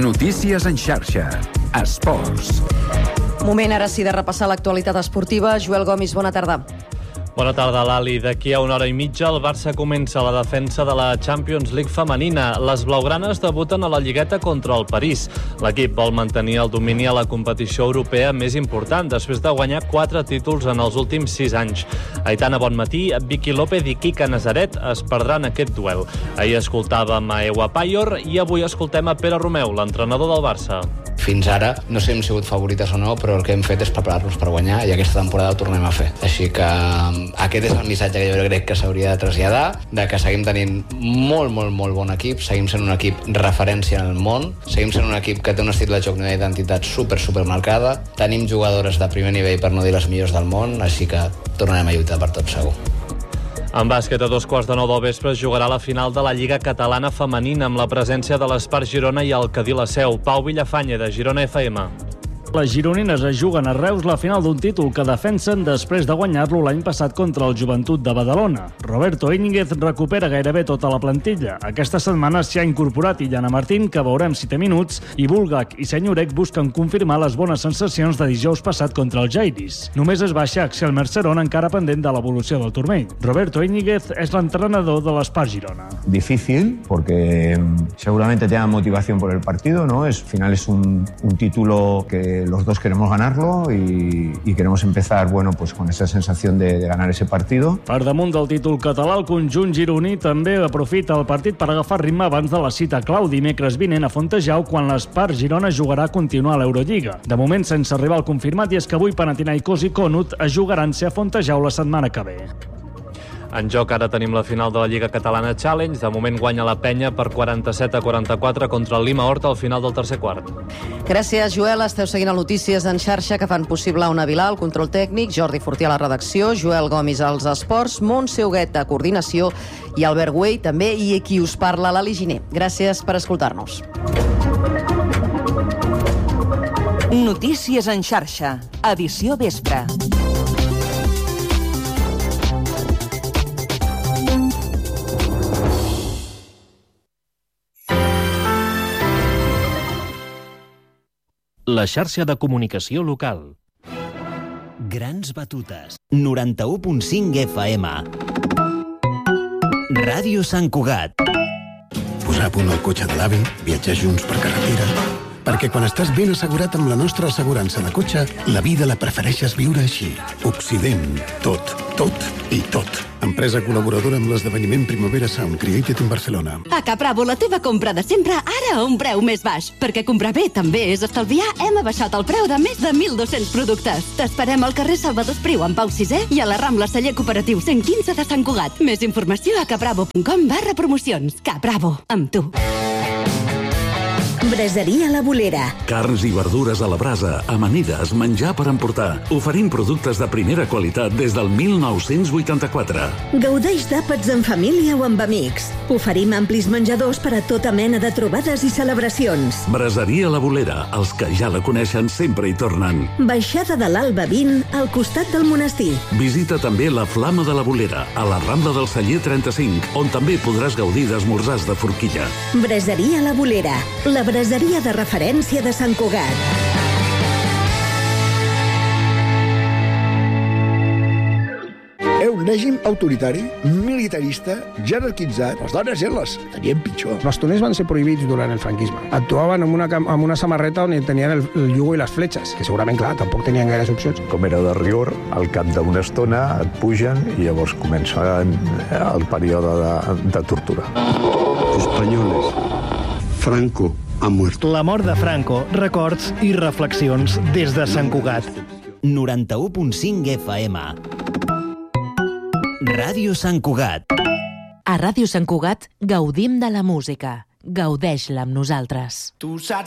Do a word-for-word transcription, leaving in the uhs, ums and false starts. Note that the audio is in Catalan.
Notícies en xarxa. Esports. Moment ara sí de repassar l'actualitat esportiva. Joel Gomis, bona tarda. Bona tarda, Lali. D'aquí a una hora i mitja el Barça comença la defensa de la Champions League femenina. Les blaugranes debuten a la Lligueta contra el París. L'equip vol mantenir el domini a la competició europea més important després de guanyar quatre títols en els últims sis anys. Aitana Bonmatí, Vicky López i Kika Nazaret es perdran aquest duel. Ahir escoltàvem a Ewa Payor i avui escoltem a Pere Romeu, l'entrenador del Barça. Fins ara no sé si hem sigut favorites o no, però el que hem fet és preparar-nos per guanyar i aquesta temporada ho tornem a fer. Així que aquest és el missatge que jo crec que s'hauria de traslladar, de que seguim tenint molt, molt, molt bon equip, seguim sent un equip referència en el món, seguim sent un equip que té un estil de joc i una identitat super, super marcada, tenim jugadores de primer nivell, per no dir les millors del món, així que tornarem a lluitar per tot segur. En bàsquet, a dos quarts de nou del vespre, es jugarà la final de la Lliga Catalana Femenina amb la presència de l'Espart Girona i el Cadí La Seu. Pau Villafanya, de Girona F M. Les gironines es juguen a Reus la final d'un títol que defensen després de guanyar-lo l'any passat contra el Joventut de Badalona. Roberto Íñiguez recupera gairebé tota la plantilla. Aquesta setmana s'hi ha incorporat Illana Martín, que veurem si té minuts, i Bulgak i Senyorek busquen confirmar les bones sensacions de dijous passat contra el Jairis. Només es baixa Axel Mercerón, encara pendent de l'evolució del turmell. Roberto Íñiguez és l'entrenador de l'Espart Girona. Difícil, porque seguramente tengan motivación por el partido, ¿no? Es, al final es un, un título que los dos queremos ganarlo y, y queremos empezar, bueno, pues con esa sensación de, de ganar ese partido. Per damunt del títol català, el conjunt gironí també aprofita el partit per agafar ritme abans de la cita clau dimecres vinent a Fontejau, quan l'Espart Girona jugarà a continuar a l'Eurolliga. De moment, sense arribar al confirmat, i és que avui Panathinaikos i Konut es jugaran-se a Fontejau la setmana que ve. En joc ara tenim la final de la Lliga Catalana Challenge. De moment guanya la Penya per quaranta-set a quaranta-quatre contra el Lima Horta al final del tercer quart. Gràcies, Joel. Esteu seguint a Notícies en xarxa, que fan possible una Vilà, el control tècnic, Jordi Fortí a la redacció, Joel Gomis als esports, Montse Huguet a coordinació i Albert Güell també, i qui us parla, Lali Giner. Gràcies per escoltar-nos. Notícies en xarxa, edició vespre. La xarxa de comunicació local. Grans batutes. noranta-u punt cinc F M. Ràdio Sant Cugat. Posar a punt el cotxe de l'avi, viatjar junts per carretera. Perquè quan estàs ben assegurat amb la nostra assegurança de cotxe, la vida la prefereixes viure així. Occident. Tot, tot i tot. Empresa col·laboradora amb l'esdeveniment Primavera Sound Created in Barcelona. A Capravo, la teva compra de sempre, ara a un preu més baix. Perquè comprar bé també és estalviar, hem abaixat el preu de més de mil dos-cents productes. T'esperem al carrer Salvador Espriu, en Pau sisè, i a la Rambla Celler Cooperatiu cent quinze de Sant Cugat. Més informació a capravo punt com barra promocions. Capravo, amb tu. Braseria La Bolera. Carns i verdures a la brasa, amanides, menjar per emportar. Oferim productes de primera qualitat des del mil nou-cents vuitanta-quatre. Gaudeix d'àpats en família o amb amics. Oferim amplis menjadors per a tota mena de trobades i celebracions. Braseria La Bolera. Els que ja la coneixen sempre hi tornen. Baixada de l'Alba vint, al costat del monestir. Visita també la Flama de la Bolera, a la Rambla del Celler trenta-cinc, on també podràs gaudir d'esmorzars de forquilla. Braseria La Bolera. La braseria de referència de Sant Cugat. Un règim autoritari, militarista, jerarquitzat. Les dones, eh, les tenien pitjor. Els bastoners van ser prohibits durant el franquisme. Actuaven amb una, amb una samarreta on tenien el, el yugo i les fletxes, que segurament, clar, tampoc tenien gaires opcions. Com era de rigor, al cap d'una estona et pugen i llavors comença el període de, de tortura. Espanyoles. Franco ha muerto. La mort de Franco, records i reflexions des de Sant Cugat. noranta-u punt cinc F M. Ràdio Sant Cugat. A Ràdio Sant Cugat gaudim de la música. Gaudeix-la amb nosaltres. Tu saps